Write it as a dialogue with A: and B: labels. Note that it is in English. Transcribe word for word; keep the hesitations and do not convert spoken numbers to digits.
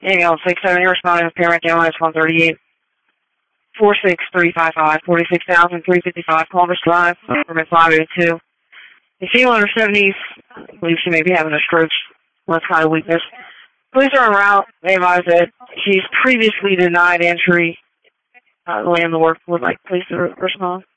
A: Ambulance six seventy responding with parent down line one thirty-eight. four six three five five, forty-six thousand three hundred fifty-five, Columbus Drive, permit five eighty-two. A female under seventies, I believe she may be having a stroke, left kind of weakness. Police are en route. They advise that she's previously denied entry. Uh, the land the work would like police to respond.